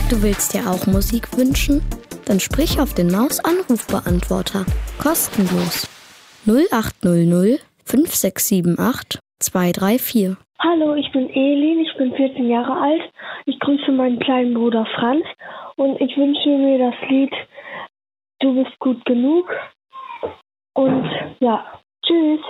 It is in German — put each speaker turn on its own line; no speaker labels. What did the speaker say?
Du willst dir auch Musik wünschen? Dann sprich auf den Maus-Anrufbeantworter. Kostenlos. 0800 5678 234.
Hallo, ich bin Elin, ich bin 14 Jahre alt. Ich grüße meinen kleinen Bruder Franz und ich wünsche mir das Lied Du bist gut genug. Und ja, tschüss.